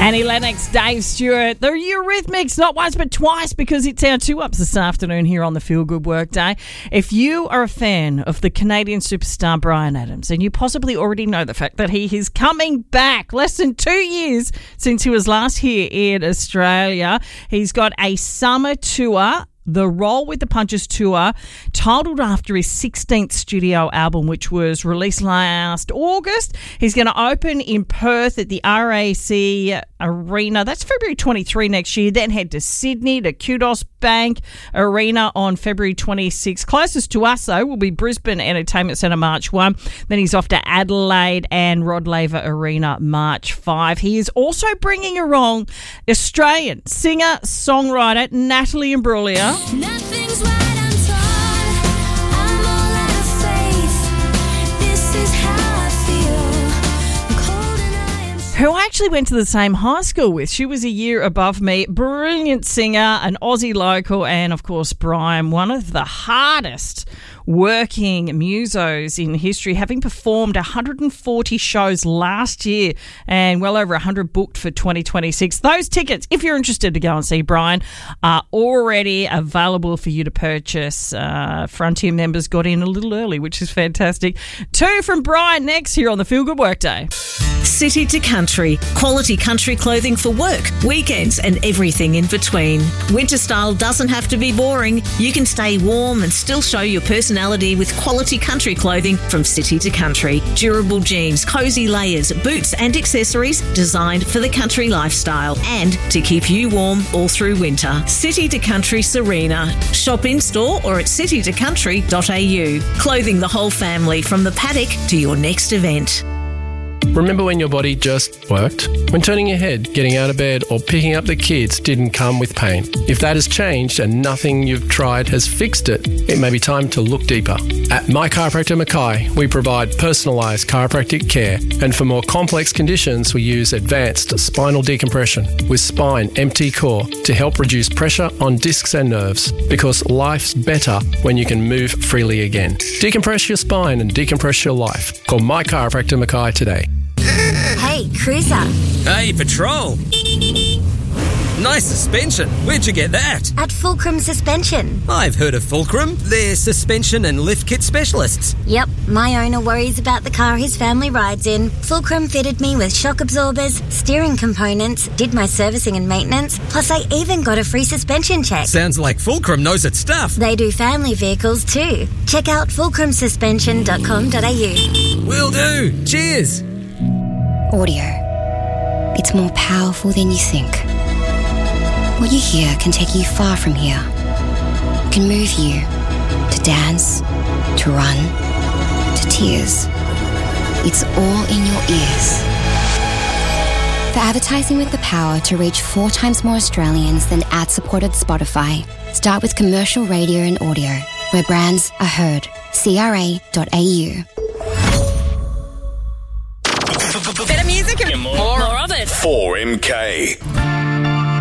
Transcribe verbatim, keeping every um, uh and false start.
Annie Lennox, Dave Stewart, the Eurythmics, not once but twice, because it's our two-ups this afternoon here on the Feel Good Workday. If you are a fan of the Canadian superstar Bryan Adams, and you possibly already know the fact that he is coming back less than two years since he was last here in Australia, he's got a summer tour, the Roll with the Punches tour, titled after his sixteenth studio album, which was released last August. He's going to open in Perth at the R A C Arena. That's February twenty-third next year. Then head to Sydney to Kudos Bank Arena on February twenty-sixth. Closest to us, though, will be Brisbane Entertainment Centre March first. Then he's off to Adelaide and Rod Laver Arena March fifth. He is also bringing along Australian singer-songwriter Natalie Imbruglia. Nothing's right, I'm torn. I'm all out of faith. This is how I feel. I'm cold and I am Who I actually went to the same high school with. She was a year above me. Brilliant singer, an Aussie local, and of course Bryan, one of the hardest working musos in history, having performed one hundred forty shows last year and well over one hundred booked for twenty twenty-six. Those tickets, if you're interested to go and see Bryan, are already available for you to purchase. Uh, Frontier members got in a little early, which is fantastic. Two from Bryan next here on the Feel Good Workday. City to Country. Quality country clothing for work, weekends and everything in between. Winter style doesn't have to be boring. You can stay warm and still show your personality with quality country clothing from City to Country. Durable jeans, cosy layers, boots and accessories designed for the country lifestyle and to keep you warm all through winter. City to Country Serena. Shop in store or at city to country dot a u. Clothing the whole family from the paddock to your next event. Remember when your body just worked? When turning your head, getting out of bed or picking up the kids didn't come with pain? If that has changed and nothing you've tried has fixed it, it may be time to look deeper. At My Chiropractor Mackay, we provide personalised chiropractic care, and for more complex conditions we use advanced spinal decompression with Spine M T Core to help reduce pressure on discs and nerves, because life's better when you can move freely again. Decompress your spine and decompress your life. Call My Chiropractor Mackay today. Hey, Cruiser. Hey, Patrol. Nice suspension. Where'd you get that? At Fulcrum Suspension. I've heard of Fulcrum. They're suspension and lift kit specialists. Yep, my owner worries about the car his family rides in. Fulcrum fitted me with shock absorbers, steering components, did my servicing and maintenance, plus I even got a free suspension check. Sounds like Fulcrum knows its stuff. They do family vehicles too. Check out fulcrum suspension dot com dot a u. Will do. Cheers. Audio. It's more powerful than you think. What you hear can take you far from here. It can move you to dance, to run, to tears. It's all in your ears. For advertising with the power to reach four times more Australians than ad-supported Spotify, start with commercial radio and audio, where brands are heard. C R A dot a u. Better music and more, more of it. four M K.